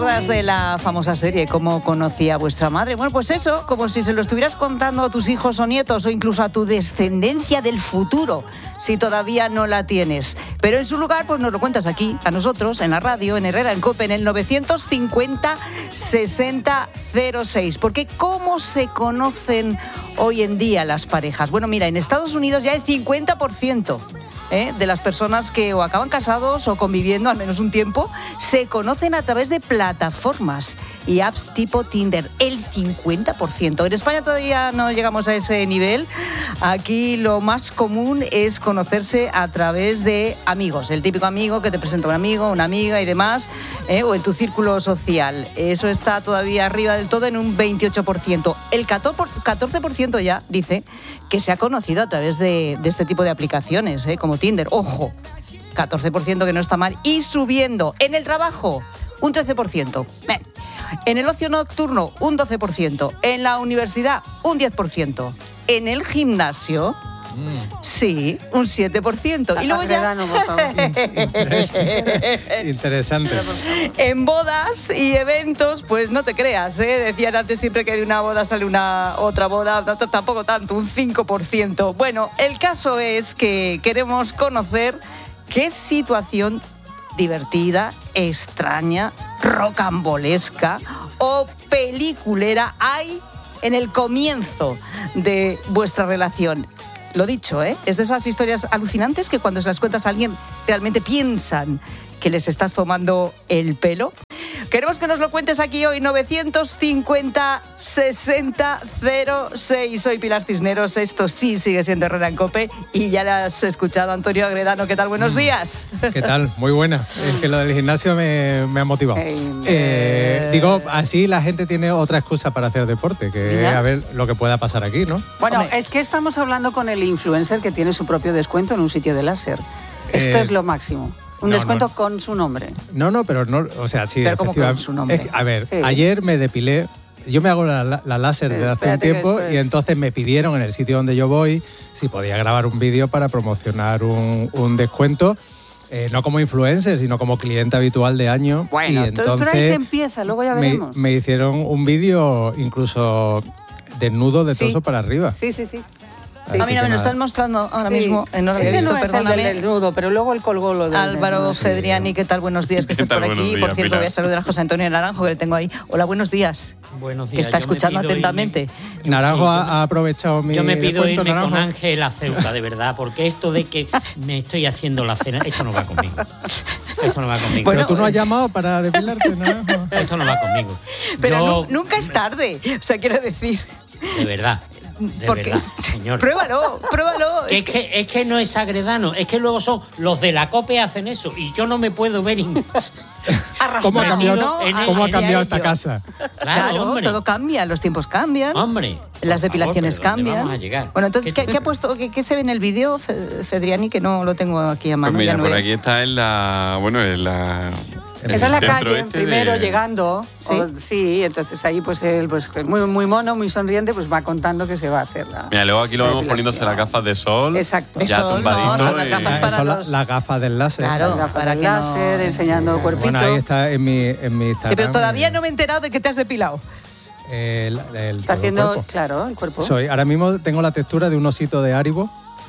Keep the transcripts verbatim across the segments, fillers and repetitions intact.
De la famosa serie ¿Cómo conocí a vuestra madre? Bueno, pues eso, como si se lo estuvieras contando a tus hijos o nietos o incluso a tu descendencia del futuro, si todavía no la tienes. Pero en su lugar, pues nos lo cuentas aquí, a nosotros, en la radio, en Herrera en Cope, en el novecientos cincuenta sesenta cero seis. Porque ¿cómo se conocen hoy en día las parejas? Bueno, mira, en Estados Unidos ya el cincuenta por ciento ¿Eh? de las personas que o acaban casados o conviviendo al menos un tiempo se conocen a través de plataformas y apps tipo Tinder, el cincuenta por ciento. En España todavía no llegamos a ese nivel. Aquí lo más común es conocerse a través de amigos, el típico amigo que te presenta un amigo, una amiga y demás, ¿eh? o en tu círculo social. Eso está todavía arriba del todo en un veintiocho por ciento. El catorce por ciento ya dice que se ha conocido a través de, de este tipo de aplicaciones, ¿eh? como Tinder. Ojo, catorce por ciento que no está mal. Y subiendo. En el trabajo, un trece por ciento. En el ocio nocturno, un doce por ciento. En la universidad, un diez por ciento. En el gimnasio, mm. sí, un siete por ciento. Y luego ya... Interesante. En bodas y eventos, pues no te creas, ¿eh? Decían antes siempre que de una boda sale una otra boda, tampoco tanto, un cinco por ciento. Bueno, el caso es que queremos conocer qué situación divertida, extraña, rocambolesca o peliculera hay en el comienzo de vuestra relación. Lo dicho, ¿eh? Es de esas historias alucinantes que cuando se las cuentas a alguien realmente piensan que les estás tomando el pelo. Queremos que nos lo cuentes aquí hoy, novecientos cincuenta sesenta cero seis. Soy Pilar Cisneros, esto sí sigue siendo Herrera en Cope y ya le has escuchado a Antonio Agredano. ¿Qué tal? Buenos días. ¿Qué tal? Muy buena. Es que lo del gimnasio me, me ha motivado. Hey, eh, digo, así la gente tiene otra excusa para hacer deporte, que es a ver lo que pueda pasar aquí, ¿no? Bueno, Hombre. es que estamos hablando con el influencer que tiene su propio descuento en un sitio de láser. Esto eh, es lo máximo. Un no, descuento no. con su nombre. No, no, pero no, o sea, sí, pero como con su nombre. Es, a ver, sí. ayer me depilé, yo me hago la, la, la láser desde hace un tiempo y entonces me pidieron en el sitio donde yo voy si podía grabar un vídeo para promocionar un, un descuento. Eh, no como influencer, sino como cliente habitual de año. Bueno, y entonces pero ahí se empieza, luego ya veremos. Me, me hicieron un vídeo incluso desnudo de sí. torso para arriba. Sí, sí, sí. Sí, a mí me lo están mostrando ahora sí. mismo. Eh, no lo sí, he visto, no perdóname. Es el nudo, pero luego el colgó lo del Álvaro del... Fedriani, ¿qué tal? Buenos días, que estás por aquí. Días, por cierto, mira. voy a saludar a José Antonio Naranjo, que le tengo ahí. Hola, buenos días. Buenos días. Que está escuchando atentamente. Me... Naranjo sí, ha, ha aprovechado mi Yo me pido irme Naranjo. con Ángel a Ceuta, de verdad, porque esto de que me estoy haciendo la cena, esto no va conmigo. Esto no va conmigo. Bueno, pero tú no has llamado para depilarte, Naranjo. Esto no va conmigo. Pero Yo... nu- nunca es tarde, o sea, quiero decir... De verdad. De Porque, verdad, señor. Pruébalo, pruébalo. Que es, que, que, es que no es Agredano, es que luego son los de la COPE hacen eso y yo no me puedo ver in... ¿Cómo ha cambiado, ¿no? en, ¿cómo ha cambiado esta casa? Claro, claro todo cambia, los tiempos cambian. Hombre. Las depilaciones favor, cambian. Vamos a llegar. Bueno, entonces, ¿qué, ¿qué ha puesto? ¿Qué, ¿Qué se ve en el vídeo, Fedriani, que no lo tengo aquí a mano? Pues mira, no por veo. aquí está en la... Bueno, en la... Esa es la calle, este primero de... llegando. ¿Sí? O, sí, entonces ahí pues él, pues muy, muy mono, muy sonriente, pues va contando que se va a hacer la... Mira, luego aquí lo vemos poniéndose las gafas de sol. Exacto. Ya Eso, tumbadito. no, son las gafas para son los... las gafas del láser. Claro, las gafas para del que láser, no... enseñando sí, el cuerpito. Bueno, ahí está en mi, en mi Instagram. Sí, pero todavía no me he enterado de que te has depilado. El, el, está haciendo, el cuerpo. claro, el cuerpo. Soy, ahora mismo tengo la textura de un osito de Haribo.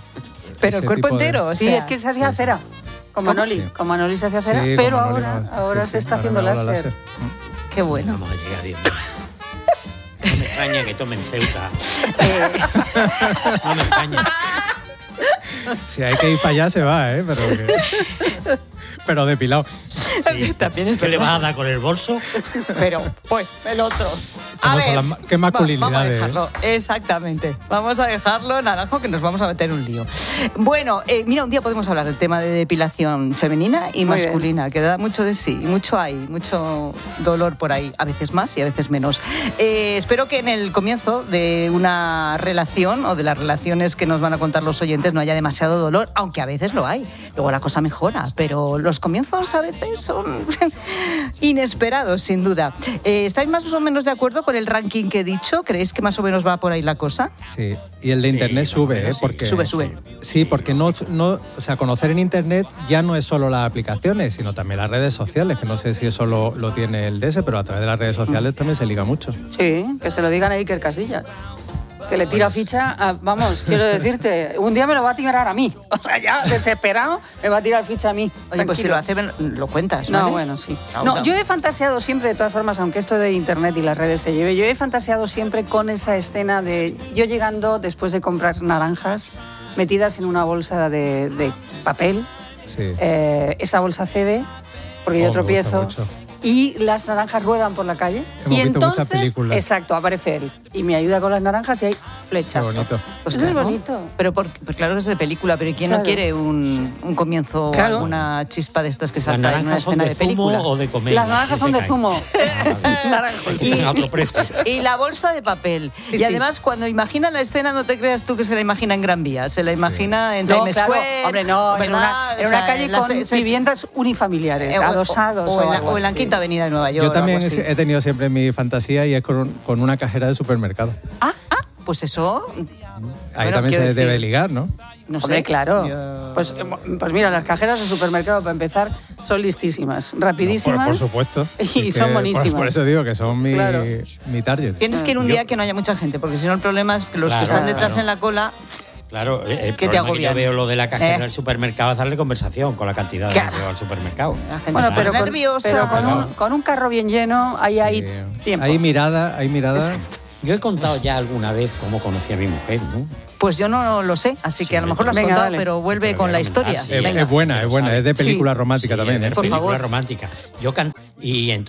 Pero el cuerpo entero, de... o sea... Sí, es que se hacía sí. cera. Como Manoli, sí. como Manoli se hacía cera, sí, pero ahora, no, ahora sí, se está sí, haciendo láser. láser. Qué bueno. Vamos a llegar, Dios mío. No me extraña que tomen Ceuta. No me extraña. Si hay que ir para allá se va, ¿eh? Pero, que... pero depilado. Sí. También es ¿Qué le vas a dar con el bolso? Pero, pues, el otro. A ver, las, qué masculinidad. Vamos a dejarlo, ¿eh? Exactamente. Vamos a dejarlo, Naranjo, que nos vamos a meter en un lío. Bueno, eh, mira, un día podemos hablar del tema de depilación femenina y Muy masculina, bien. que da mucho de sí, mucho hay, mucho dolor por ahí, a veces más y a veces menos. Eh, espero que en el comienzo de una relación o de las relaciones que nos van a contar los oyentes no haya demasiado dolor, aunque a veces lo hay. Luego la cosa mejora, pero los comienzos a veces son inesperados, sin duda. Eh, ¿Estáis más o menos de acuerdo con por el ranking que he dicho? ¿Creéis que más o menos va por ahí la cosa? Sí, y el de Sí, Internet sube, ¿eh? sí. Porque, Sube, sube. Sí, porque no, no, o sea, conocer en Internet ya no es solo las aplicaciones, sino también las redes sociales, que no sé si eso lo, lo tiene el D S, pero a través de las redes sociales también se liga mucho. Sí, que se lo digan a Iker Casillas. Que le tira ficha, a, vamos, quiero decirte, un día me lo va a tirar a mí. O sea, ya desesperado, me va a tirar ficha a mí. Oye, pues si Tranquilo. lo hace, lo cuentas, ¿no? No, bueno, sí. No, No, no. yo he fantaseado siempre, de todas formas, aunque esto de Internet y las redes se lleve, yo he fantaseado siempre con esa escena de yo llegando después de comprar naranjas, metidas en una bolsa de, de papel, Sí. eh, esa bolsa cede, porque yo Oh, me gusta tropiezo. mucho. Y las naranjas ruedan por la calle. Hemos y visto muchas entonces, películas. exacto, aparece él. Y me ayuda con las naranjas y hay Qué flechazo. bonito. Pues Eso es claro. bonito. Pero por- pues claro que es de película, pero ¿y quién no Claro. quiere un, un comienzo, Claro. alguna chispa de estas que ¿Las salta en una naranjas son escena de de, zumo película? o de comer? Las naranjas son de zumo. Naranjas. Y, A otro precio. y la bolsa de papel. Sí, y sí. además, cuando imagina la escena, no te creas tú que se la imagina en Gran Vía, se la imagina en No, Times claro. Square. Hombre, no, en una, ¿verdad? en O una sea, calle en la con se- se- viviendas unifamiliares, eh, o- adosados o, o, en la, algo o en la así. Quinta Avenida de Nueva York. Yo también o algo así. he tenido siempre mi fantasía y es con, un- con una cajera de supermercado. Ah, ah, pues eso. Ahí Bueno, también quiero se decir- debe ligar, ¿no? No sé. Hombre, claro. Yo- Pues, eh, pues mira, las cajeras de supermercado, para empezar, son listísimas, No, rapidísimas. por, por supuesto. Y Es que son buenísimas. Por, por eso digo que son mi, Claro. mi target. Tienes que ir un Yo- día que no haya mucha gente, porque si no el problema es que los que Claro, están detrás claro. en la cola. Claro, el Que te problema que yo agobian. veo lo de la cajera Eh. del supermercado es darle conversación con la cantidad de Claro. que lleva al supermercado. La gente Bueno, se pero pone con, nerviosa. pero con, un, Claro. con un carro bien lleno, ahí hay Sí. tiempo. Hay mirada, hay mirada. Yo he contado ya alguna vez cómo conocí a mi mujer, ¿no? Pues yo no lo sé, así Sí, que a lo mejor lo has venga, contado, dale. pero vuelve Te lo con voy la a historia. comentar, sí. Es, Venga. es buena, es buena. Es de película romántica Sí, también, es ¿eh? de Por película favor. romántica. Yo can... Y entonces